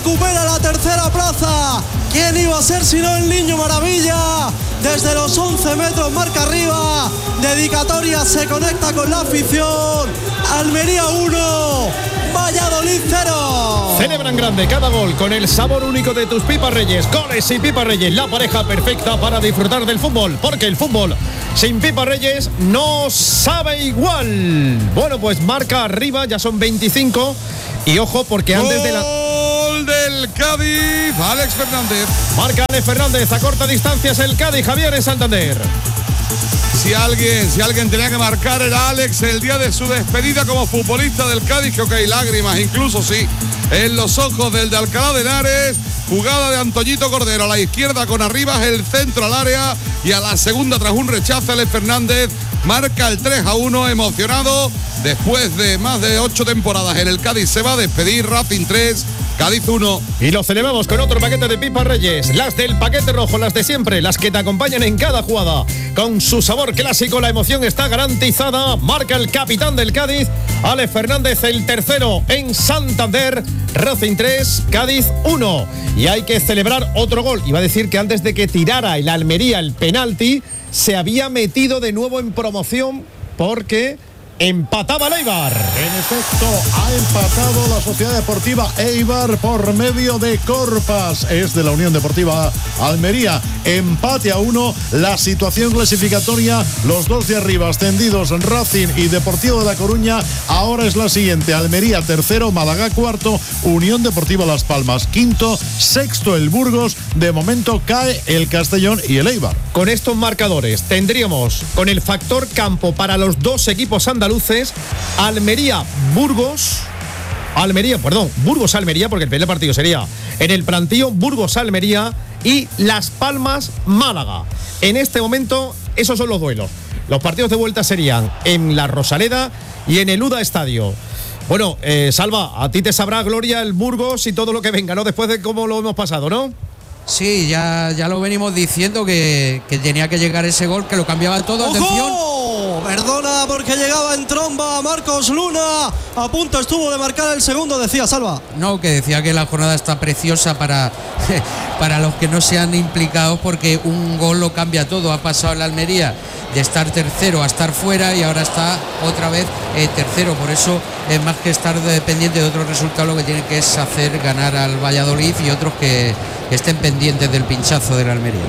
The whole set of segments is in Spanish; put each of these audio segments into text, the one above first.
recupera la tercera plaza. ¿Quién iba a ser sino el Niño Maravilla? Desde los 11 metros marca arriba. Dedicatoria se conecta con la afición. Almería 1, Valladolid 0. Celebran grande cada gol con el sabor único de tus Pipas Reyes. Goles y Pipas Reyes, la pareja perfecta para disfrutar del fútbol, porque el fútbol sin Pipas Reyes no sabe igual. Bueno, pues marca arriba, ya son 25. Y ojo, porque antes de la... Gol del Cádiz, Alex Fernández. Marca Alex Fernández, a corta distancia es el Cádiz, Javier, en Santander. Si alguien tenía que marcar era Alex el día de su despedida como futbolista del Cádiz, que ok, lágrimas incluso sí, en los ojos del de Alcalá de Henares. Jugada de Antoñito Cordero a la izquierda con Arribas, el centro al área, y a la segunda tras un rechazo Alex Fernández marca el 3-1, emocionado. Después de más de 8 temporadas en el Cádiz se va a despedir. Racing 3, Cádiz 1. Y lo celebramos con otro paquete de Pipas Reyes, las del paquete rojo, las de siempre, las que te acompañan en cada jugada. Con su sabor clásico, la emoción está garantizada. Marca el capitán del Cádiz, Alex Fernández, el tercero en Santander. Racing 3, Cádiz 1. Y hay que celebrar otro gol. Iba a decir que antes de que tirara el Almería el penalti, se había metido de nuevo en promoción porque empataba el Eibar. En efecto, ha empatado la Sociedad Deportiva Eibar por medio de Corpas. Es de la Unión Deportiva Almería. Empate a 1. La situación clasificatoria, los dos de arriba ascendidos, Racing y Deportivo de La Coruña, ahora es la siguiente: Almería tercero, Málaga cuarto, Unión Deportiva Las Palmas quinto, sexto el Burgos. De momento cae el Castellón y el Eibar. Con estos marcadores tendríamos, con el factor campo para los dos equipos andaluces, Burgos Almería, porque el primer partido sería en el Plantío, Burgos Almería y Las Palmas Málaga. En este momento esos son los duelos. Los partidos de vuelta serían en la Rosaleda y en el UDA Estadio. Bueno, Salva, a ti te sabrá gloria el Burgos y todo lo que venga, ¿no? Después de cómo lo hemos pasado, ¿no? Sí, ya lo venimos diciendo que tenía que llegar ese gol, que lo cambiaba todo. ¡Ojo! Atención. Perdona, porque llegaba en tromba Marcos Luna. A punto estuvo de marcar el segundo, decía Salva. No, que decía que la jornada está preciosa para los que no sean implicados, porque un gol lo cambia todo. Ha pasado el Almería de estar tercero a estar fuera y ahora está otra vez tercero. Por eso es más que estar dependiente de otros resultados, lo que tiene que es hacer ganar al Valladolid y otros que estén pendientes del pinchazo del Almería.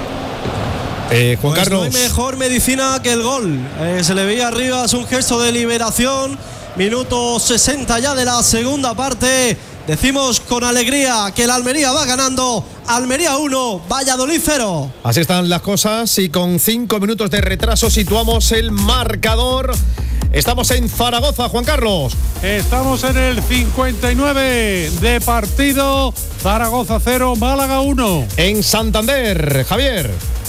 Juan pues Carlos. No hay mejor medicina que el gol. Se le veía arriba, es un gesto de liberación. Minuto 60 ya de la segunda parte. Decimos con alegría que el Almería va ganando. Almería 1, Valladolid 0. Así están las cosas y con 5 minutos de retraso situamos el marcador. Estamos en Zaragoza, Juan Carlos. Estamos en el 59 de partido. Zaragoza 0, Málaga 1. En Santander, Javier.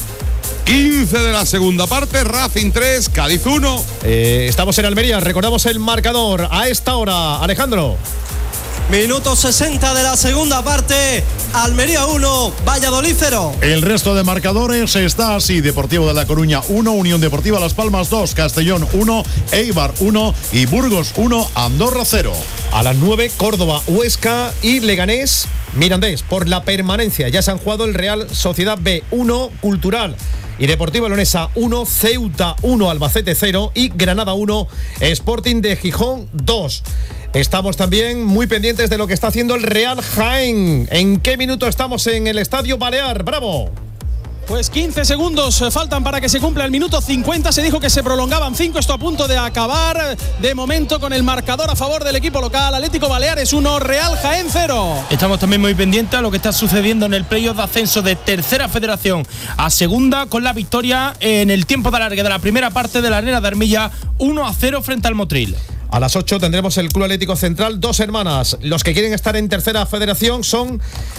15 de la segunda parte, Racing 3, Cádiz 1. Estamos en Almería, recordamos el marcador a esta hora, Alejandro. Minuto 60 de la segunda parte. Almería 1, Valladolid 0. El resto de marcadores está así: Deportivo de La Coruña 1, Unión Deportiva Las Palmas 2, Castellón 1, Eibar 1 y Burgos 1, Andorra 0. A las 9, Córdoba, Huesca y Leganés, Mirandés. Por la permanencia ya se han jugado el Real Sociedad B 1, Cultural y Deportivo Leonesa 1, Ceuta 1, Albacete 0 y Granada 1, Sporting de Gijón 2. Estamos también muy pendientes de lo que está haciendo el Real Jaén. ¿En qué minuto estamos en el Estadio Balear? ¡Bravo! Pues 15 segundos faltan para que se cumpla el minuto 50. Se dijo que se prolongaban 5, esto a punto de acabar. De momento con el marcador a favor del equipo local. Atlético Baleares 1, Real Jaén 0. Estamos también muy pendientes a lo que está sucediendo en el playoff de ascenso de Tercera Federación a Segunda, con la victoria en el tiempo de alargue de la primera parte de la Arena de Armilla, 1-0 frente al Motril. A las 8 tendremos el Club Atlético Central, Dos Hermanas. Los que quieren estar en Tercera Federación son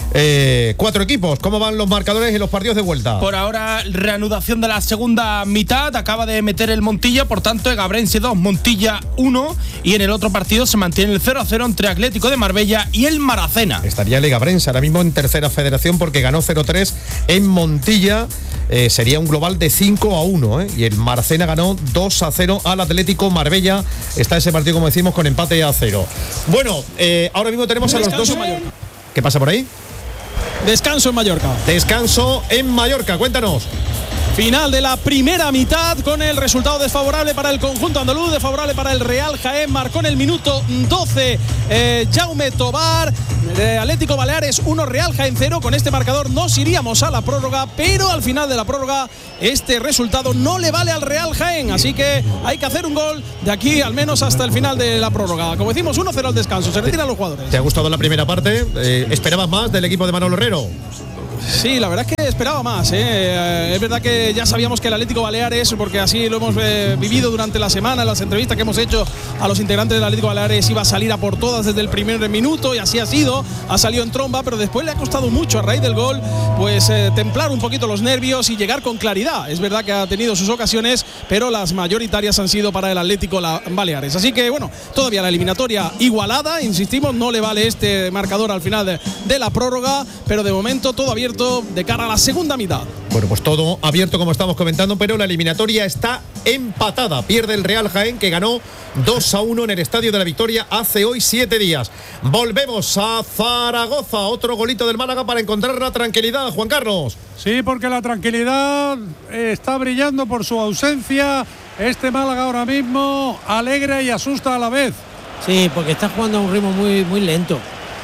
4 equipos. ¿Cómo van los marcadores y los partidos de vuelta? Por ahora, reanudación de la segunda mitad. Acaba de meter el Montilla, por tanto, Egabrense 2, Montilla 1. Y en el otro partido se mantiene el 0-0 entre Atlético de Marbella y el Maracena. Estaría el Egabrense ahora mismo en Tercera Federación porque ganó 0-3 en Montilla. Sería un global de 5-1, y el Maracena ganó 2-0 al Atlético Marbella. Está ese partido, como decimos, con empate a 0. Bueno, ahora mismo tenemos a los dos. ¿Qué pasa por ahí? Descanso en Mallorca. Descanso en Mallorca, cuéntanos. Final de la primera mitad con el resultado desfavorable para el conjunto andaluz, desfavorable para el Real Jaén. Marcó en el minuto 12 Jaume Tobar. Atlético Baleares 1, Real Jaén 0. Con este marcador nos iríamos a la prórroga, pero al final de la prórroga este resultado no le vale al Real Jaén, así que hay que hacer un gol de aquí al menos hasta el final de la prórroga. Como decimos, 1-0 al descanso, se retiran los jugadores. ¿Te ha gustado la primera parte? ¿Esperabas más del equipo de Manolo Herrero? Sí, la verdad es que esperaba más. Es verdad que ya sabíamos que el Atlético Baleares, porque así lo hemos vivido durante la semana, en las entrevistas que hemos hecho a los integrantes del Atlético Baleares, iba a salir a por todas desde el primer minuto, y así ha sido. Ha salido en tromba, pero después le ha costado mucho a raíz del gol, pues templar un poquito los nervios y llegar con claridad. Es verdad que ha tenido sus ocasiones, pero las mayoritarias han sido para el Atlético Baleares. Así que bueno, todavía la eliminatoria igualada, insistimos, no le vale este marcador al final de la prórroga, pero de momento todo abierto de cara a la segunda mitad. Bueno, pues todo abierto como estamos comentando, pero la eliminatoria está empatada. Pierde el Real Jaén, que ganó 2-1 en el Estadio de la Victoria hace hoy 7 días. Volvemos a Zaragoza, otro golito del Málaga para encontrar la tranquilidad, Juan Carlos. Sí, porque la tranquilidad está brillando por su ausencia. Este Málaga ahora mismo alegra y asusta a la vez. Sí, porque está jugando a un ritmo muy, muy lento.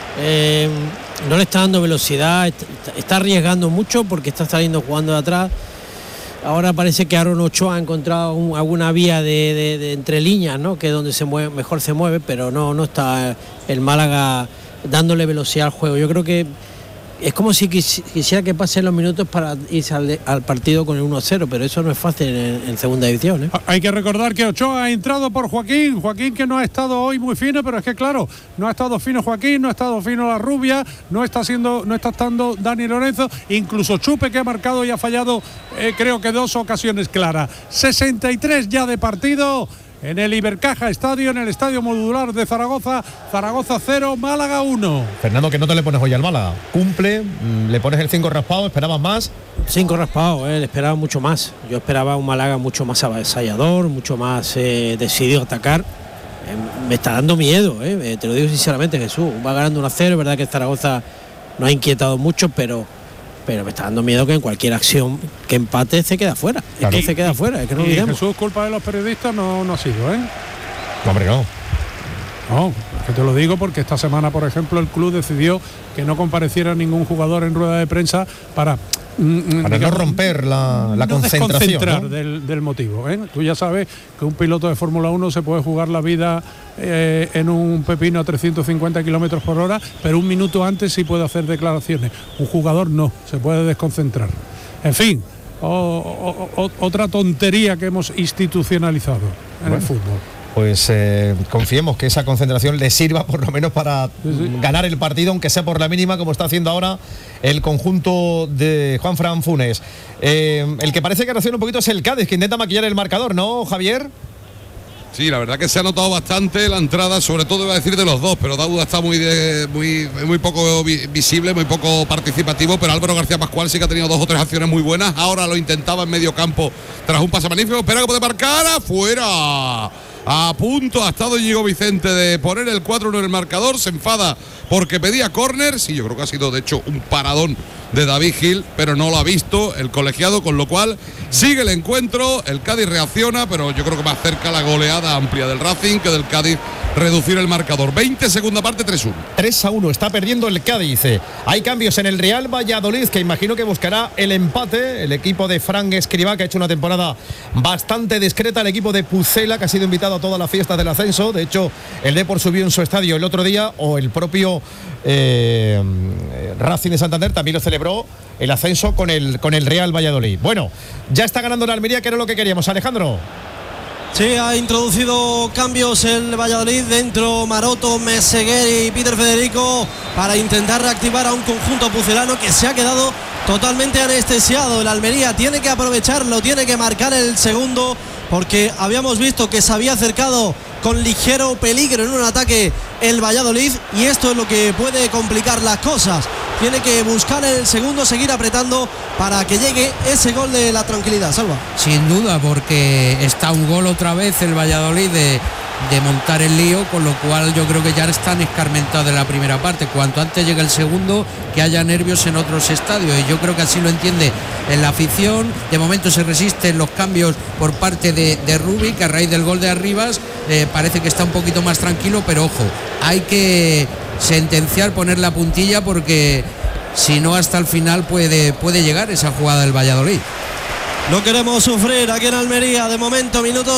No le está dando velocidad, está arriesgando mucho porque está saliendo jugando de atrás. Ahora parece que Aaron Ochoa ha encontrado alguna vía de entre líneas, ¿no? Que es donde mejor se mueve, pero no está el Málaga dándole velocidad al juego. Yo creo que es como si quisiera que pasen los minutos para irse al partido con el 1-0, pero eso no es fácil en segunda división, ¿eh? Hay que recordar que Ochoa ha entrado por Joaquín, que no ha estado hoy muy fino, pero es que claro, no ha estado fino Joaquín, no ha estado fino La Rubia, no está estando Dani Lorenzo, incluso Chupe, que ha marcado y ha fallado creo que 2 ocasiones claras. 63 ya de partido en el Ibercaja Estadio, en el Estadio Modular de Zaragoza. Zaragoza 0, Málaga 1. Fernando, que no te le pones hoy al Málaga. Cumple, le pones el 5 raspado, ¿esperabas más? 5 raspado, le esperaba mucho más. Yo esperaba un Málaga mucho más avasallador, mucho más decidido a atacar. Me está dando miedo, te lo digo sinceramente, Jesús. Va ganando 1-0, es verdad que Zaragoza no ha inquietado mucho, pero me está dando miedo que en cualquier acción que empate se queda fuera. Claro. Es que se queda fuera, es que no olvidemos. Jesús, culpa de los periodistas no ha sido, No, hombre, no. No, es que te lo digo porque esta semana, por ejemplo, el club decidió que no compareciera ningún jugador en rueda de prensa para no romper la concentración, ¿no? del motivo, Tú ya sabes que un piloto de Fórmula 1 se puede jugar la vida en un pepino a 350 kilómetros por hora, pero un minuto antes sí puede hacer declaraciones. Un jugador no, se puede desconcentrar. En fin, otra tontería que hemos institucionalizado en el fútbol. Pues confiemos que esa concentración le sirva por lo menos para ganar el partido, aunque sea por la mínima, como está haciendo ahora el conjunto de Juanfran Funes. El que parece que reacciona un poquito es el Cádiz, que intenta maquillar el marcador, ¿no, Javier? Sí, la verdad que se ha notado bastante la entrada, sobre todo iba a decir de los dos, pero Dauda está muy poco visible, muy poco participativo, pero Álvaro García Pascual sí que ha tenido 2 o 3 acciones muy buenas. Ahora lo intentaba en medio campo tras un pase magnífico, espera que puede marcar, afuera. A punto ha estado Diego Vicente de poner el 4-1 en el marcador, se enfada porque pedía córner. Sí, yo creo que ha sido de hecho un paradón de David Gil, pero no lo ha visto el colegiado, con lo cual sigue el encuentro, el Cádiz reacciona, pero yo creo que más cerca la goleada amplia del Racing que del Cádiz reducir el marcador. 20, segunda parte, 3-1. 3-1, está perdiendo el Cádiz. Hay cambios en el Real Valladolid, que imagino que buscará el empate. El equipo de Fran Escribá, que ha hecho una temporada bastante discreta. El equipo de Pucela, que ha sido invitado a todas las fiestas del ascenso. De hecho, el Depor subió en su estadio el otro día, o el propio Racing de Santander también lo celebró, el ascenso con el Real Valladolid. Bueno, ya está ganando la Almería, que era lo que queríamos, Alejandro. Sí, ha introducido cambios el Valladolid, dentro Maroto, Meseguer y Peter Federico, para intentar reactivar a un conjunto pucelano que se ha quedado totalmente anestesiado. El Almería tiene que aprovecharlo, tiene que marcar el segundo, porque habíamos visto que se había acercado con ligero peligro en un ataque el Valladolid, y esto es lo que puede complicar las cosas. Tiene que buscar el segundo, seguir apretando para que llegue ese gol de la tranquilidad. Salva. Sin duda, porque está un gol otra vez el Valladolid montar el lío, con lo cual yo creo que ya están escarmentados en la primera parte. Cuanto antes llegue el segundo, que haya nervios en otros estadios, y yo creo que así lo entiende en la afición. De momento se resisten los cambios por parte de Rubí, que a raíz del gol de Arribas parece que está un poquito más tranquilo, pero ojo, hay que sentenciar, poner la puntilla, porque si no hasta el final puede llegar esa jugada del Valladolid. No queremos sufrir aquí en Almería. De momento, minuto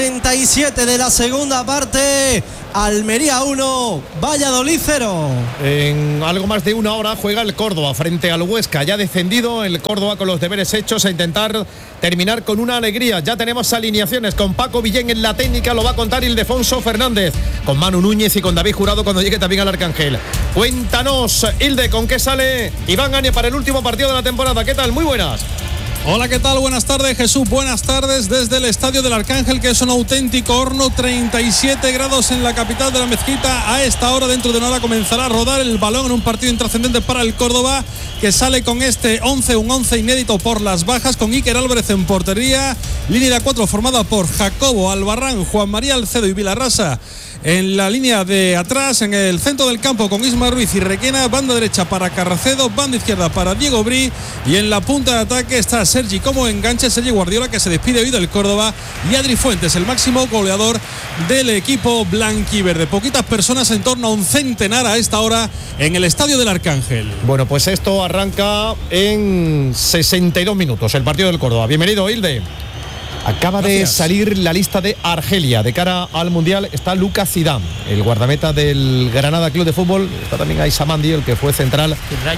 67 de la segunda parte. Almería 1, Valladolid 0. En algo más de una hora juega el Córdoba frente al Huesca. Ya descendido el Córdoba con los deberes hechos, a intentar terminar con una alegría. Ya tenemos alineaciones con Paco Villén en la técnica, lo va a contar Ildefonso Fernández, con Manu Núñez y con David Jurado cuando llegue también al Arcángel. Cuéntanos, Hilde, ¿con qué sale Iván Ania para el último partido de la temporada? ¿Qué tal? Muy buenas. Hola, ¿qué tal? Buenas tardes, Jesús. Buenas tardes desde el Estadio del Arcángel, que es un auténtico horno. 37 grados en la capital de la Mezquita. A esta hora, dentro de nada, comenzará a rodar el balón en un partido intrascendente para el Córdoba, que sale con este 11, un 11 inédito por las bajas, con Iker Álvarez en portería. Línea de 4 formada por Jacobo, Albarrán, Juan María Alcedo y Vilarrasa. En la línea de atrás, en el centro del campo, con Isma Ruiz y Requena. Banda derecha para Carracedo, banda izquierda para Diego Brí, y en la punta de ataque está Sergi como enganche, Sergi Guardiola, que se despide hoy del Córdoba, y Adri Fuentes, el máximo goleador del equipo blanquiverde. Poquitas personas, en torno a un centenar a esta hora en el Estadio del Arcángel. Bueno, pues esto arranca en 62 minutos, el partido del Córdoba. Bienvenido, Hilde. Acaba de salir la lista de Argelia de cara al Mundial. Está Lucas Zidane, el guardameta del Granada Club de Fútbol. Está también Aizamandi, el que fue central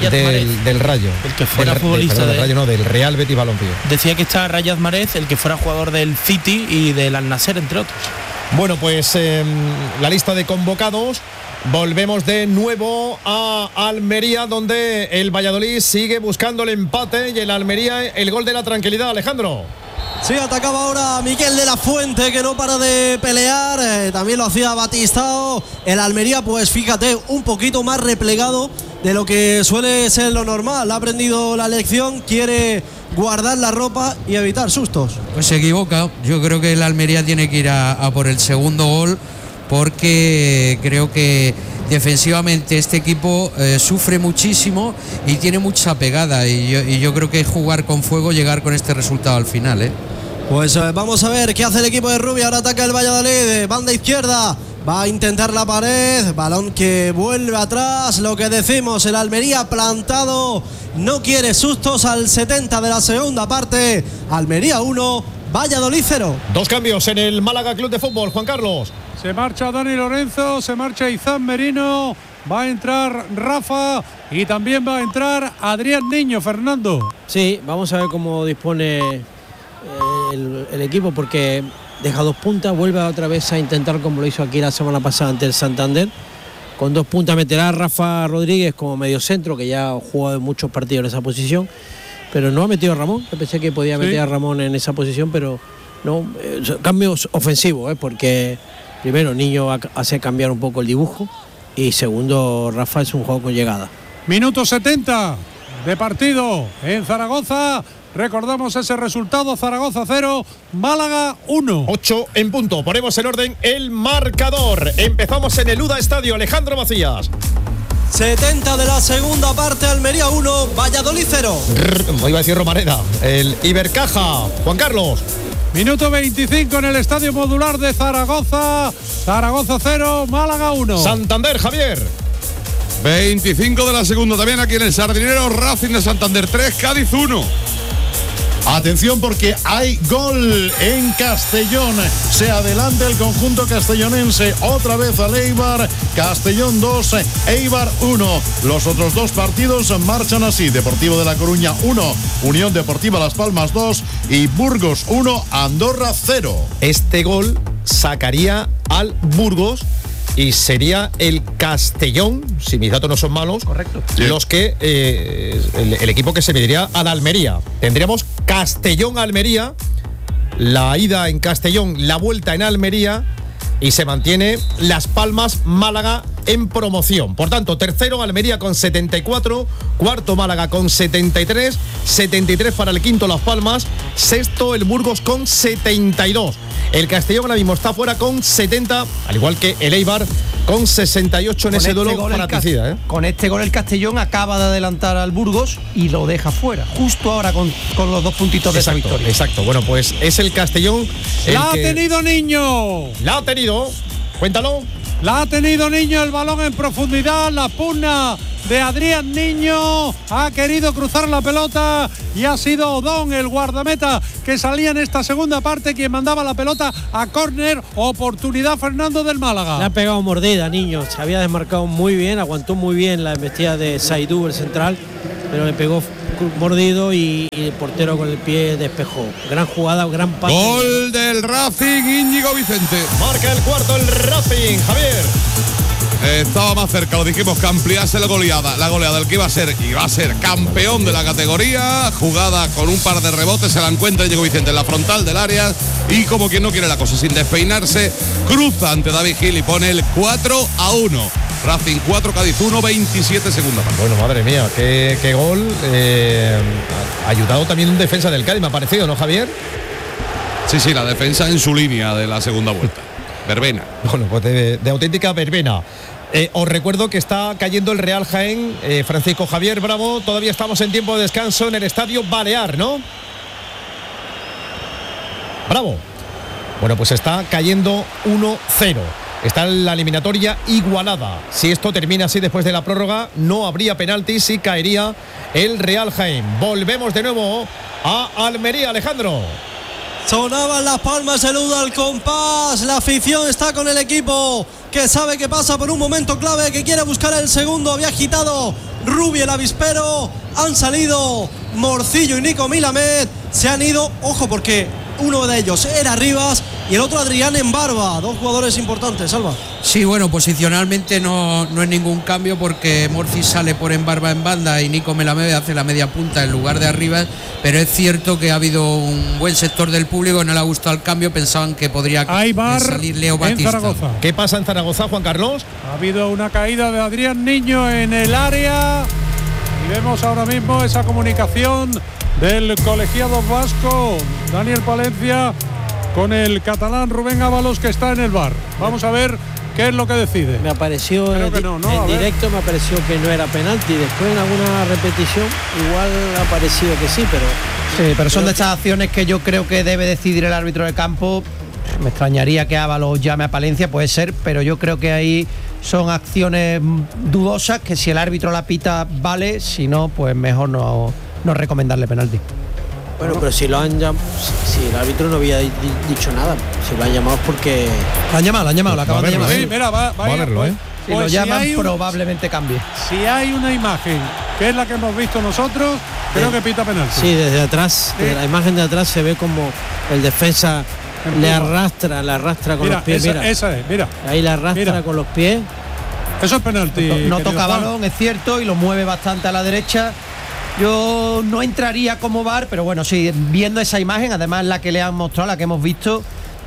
del Rayo. El que fuera futbolista del Rayo, no, del Real Betis Balompié. Decía que está Rayad Mahrez, el que fuera jugador del City y del Al Nassr, entre otros. Bueno, pues la lista de convocados. Volvemos de nuevo a Almería, donde el Valladolid sigue buscando el empate y el Almería el gol de la tranquilidad. Alejandro. Sí, atacaba ahora Miguel de la Fuente, que no para de pelear. También lo hacía Batistao. El Almería, pues fíjate, un poquito más replegado de lo que suele ser lo normal. Ha aprendido la lección, quiere guardar la ropa y evitar sustos. Pues se equivoca. Yo creo que el Almería tiene que ir a por el segundo gol, porque creo que defensivamente este equipo sufre muchísimo y tiene mucha pegada, y yo creo que es jugar con fuego, llegar con este resultado al final. Pues vamos a ver qué hace el equipo de Rubí. Ahora ataca el Valladolid, banda izquierda, va a intentar la pared, balón que vuelve atrás. Lo que decimos, el Almería plantado, no quiere sustos. Al 70 de la segunda parte, Almería 1, Valladolid 0. Dos cambios en el Málaga Club de Fútbol, Juan Carlos. Se marcha Dani Lorenzo, se marcha Izan Merino, va a entrar Rafa y también va a entrar Adrián Niño. Fernando. Sí, vamos a ver cómo dispone el equipo, porque deja dos puntas, vuelve otra vez a intentar como lo hizo aquí la semana pasada ante el Santander. Con dos puntas meterá a Rafa Rodríguez como mediocentro, que ya ha jugado en muchos partidos en esa posición, pero no ha metido a Ramón. Yo pensé que podía meter a Ramón en esa posición, pero no. Cambios ofensivos, porque primero Niño hace cambiar un poco el dibujo, y segundo, Rafa es un juego con llegada. Minuto 70 de partido en Zaragoza. Recordamos ese resultado: Zaragoza 0, Málaga 1. 8 en punto. Ponemos en orden el marcador. Empezamos en el UDA Estadio. Alejandro Macías. 70 de la segunda parte, Almería 1, Valladolid 0. Iba a decir Romareda. El Ibercaja. Juan Carlos. Minuto 25 en el Estadio Modular de Zaragoza. Zaragoza 0, Málaga 1. Santander, Javier. 25 de la segunda, también aquí en el Sardinero. Racing de Santander 3, Cádiz 1. Atención, porque hay gol en Castellón. Se adelanta el conjunto castellonense otra vez al Eibar. Castellón 2, Eibar 1. Los otros dos partidos marchan así: Deportivo de La Coruña 1, Unión Deportiva Las Palmas 2 y Burgos 1, Andorra 0. Este gol sacaría al Burgos y sería el Castellón, si mis datos no son malos, correcto, los que el equipo que se mediría a la Almería. Tendríamos Castellón-Almería, la ida en Castellón, la vuelta en Almería, y se mantiene Las Palmas-Málaga en promoción. Por tanto, tercero Almería con 74, cuarto Málaga con 73, 73 para el quinto Las Palmas, sexto el Burgos con 72. El Castellón ahora mismo está fuera con 70, al igual que el Eibar con 68 en ese duelo fratricida. Con este gol el Castellón acaba de adelantar al Burgos y lo deja fuera, justo ahora con los 2 puntitos de esa victoria. Exacto, bueno, pues es el Castellón. ¡La ha tenido Niño! ¡La ha tenido! Cuéntalo. La ha tenido Niño, el balón en profundidad, la pugna de Adrián Niño, ha querido cruzar la pelota y ha sido Odón, el guardameta que salía en esta segunda parte, quien mandaba la pelota a córner. Oportunidad Fernando del Málaga. Le ha pegado mordida Niño, se había desmarcado muy bien, aguantó muy bien la embestida de Saidú, el central, pero le pegó mordido y el portero con el pie despejó. Gran jugada, gran pase. Gol del Racing, Íñigo Vicente. Marca el cuarto el Racing, Javier. Estaba más cerca, lo dijimos, que ampliase la goleada, el que iba a ser campeón de la categoría. Jugada con un par de rebotes, se la encuentra Íñigo Vicente en la frontal del área y, como quien no quiere la cosa, sin despeinarse, cruza ante David Gil y pone el 4-1. Racing 4, Cádiz 1, 27 segundos. Bueno, madre mía, qué gol. Ayudado también un defensa del Cádiz, me ha parecido, ¿no, Javier? Sí, la defensa en su línea de la segunda vuelta. Verbena. Bueno, pues de auténtica verbena. Os recuerdo que está cayendo el Real Jaén. Francisco Javier Bravo, todavía estamos en tiempo de descanso en el Estadio Balear, ¿no? Bravo. Bueno, pues está cayendo 1-0. Está en la eliminatoria igualada. Si esto termina así después de la prórroga, no habría penaltis y caería el Real Jaén. Volvemos de nuevo a Almería, Alejandro. Sonaban las palmas, saluda al compás. La afición está con el equipo, que sabe que pasa por un momento clave, que quiere buscar el segundo. Había agitado Rubi el avispero. Han salido Morcillo y Nico Milamed. Se han ido, ojo, porque uno de ellos era Rivas y el otro Adrián en Barba. 2 jugadores importantes, Salva. Sí, bueno, posicionalmente no es ningún cambio, porque Morci sale por Embarba en banda y Nico Melamed hace la media punta en lugar de Arribas, pero es cierto que ha habido un buen sector del público, no le ha gustado el cambio, pensaban que podría salir Leo Batista. Zaragoza. ¿Qué pasa en Zaragoza, Juan Carlos? Ha habido una caída de Adrián Niño en el área y vemos ahora mismo esa comunicación del colegiado vasco Daniel Palencia con el catalán Rubén Ábalos, que está en el bar. Vamos a ver qué es lo que decide. Me apareció en directo, me apareció que no era penalti. Después en alguna repetición igual ha parecido que sí, pero son de estas acciones que yo creo que debe decidir el árbitro del campo. Me extrañaría que Ábalos llame a Palencia, puede ser, pero yo creo que ahí son acciones dudosas que si el árbitro la pita vale, si no, pues mejor no recomendarle penalti. Bueno, pero si lo han llamado, si el árbitro no había dicho nada, si lo han llamado es porque... Lo han llamado, lo acaban de llamar. Sí, mira, va a verlo, ¿eh? Si lo llaman, probablemente cambie. Si hay una imagen, que es la que hemos visto nosotros, creo que pita penalti. Sí, desde atrás, desde la imagen de atrás se ve como el defensa le arrastra con los pies. Esa es, mira. Ahí le arrastra con los pies. Eso es penalti. No toca balón, es cierto, y lo mueve bastante a la derecha. Yo no entraría como VAR, pero bueno, sí, viendo esa imagen, además la que le han mostrado, la que hemos visto,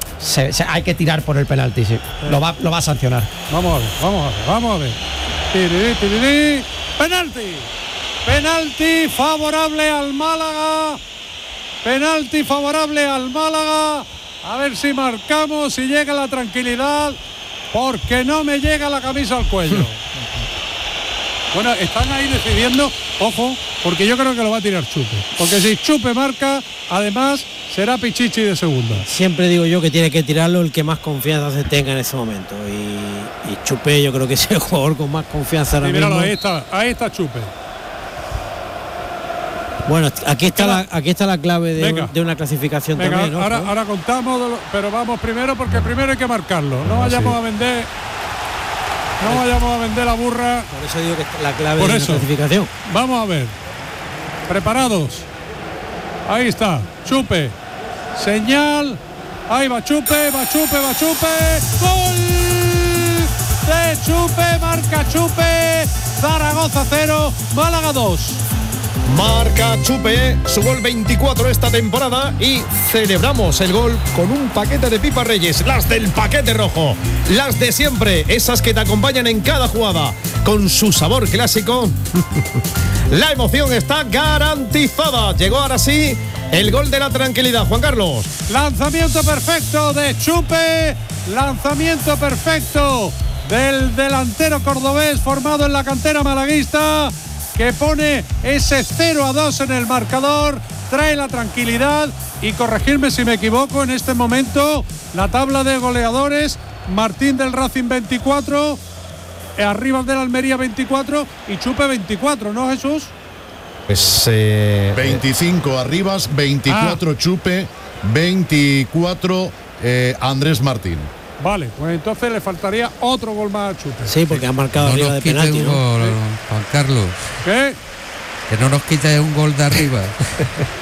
hay que tirar por el penalti, sí. Lo va a sancionar. Vamos a ver. Penalti favorable al Málaga. A ver si marcamos, si llega la tranquilidad, porque no me llega la camisa al cuello. Bueno, están ahí decidiendo, ojo, porque yo creo que lo va a tirar Chupe. Porque si Chupe marca, además será Pichichi de segunda. Siempre digo yo que tiene que tirarlo el que más confianza se tenga en ese momento. Y Chupe yo creo que es el jugador con más confianza ahora mismo. Ahí está Chupe. Bueno, aquí está la clave de una clasificación también, ¿no? Ahora contamos, pero vamos primero, porque primero hay que marcarlo. No vayamos a vender la burra. Por eso digo que la clave de la clasificación. Vamos a ver. Preparados. Ahí está. Chupe. Señal. Ahí va Chupe. Gol de Chupe. Marca Chupe. Zaragoza 0. Málaga 2. Marca Chupe su gol 24 esta temporada y celebramos el gol con un paquete de pipas Reyes, las del paquete rojo, las de siempre, esas que te acompañan en cada jugada, con su sabor clásico. La emoción está garantizada. Llegó ahora sí el gol de la tranquilidad. Juan Carlos. Lanzamiento perfecto de Chupe, lanzamiento perfecto del delantero cordobés formado en la cantera malaguista, que pone ese 0-2 en el marcador, trae la tranquilidad. Y corregirme si me equivoco, en este momento la tabla de goleadores: Martín del Racing 24, Arribas del Almería 24 y Chupe 24, ¿no, Jesús? Pues 25 Arribas, 24 Chupe, 24 Andrés Martín. Vale, pues entonces le faltaría otro gol más a Chupe. Sí, porque ha marcado No arriba nos de quite penalti, un ¿no? gol, Juan Carlos. ¿Qué? Que no nos quite un gol de arriba.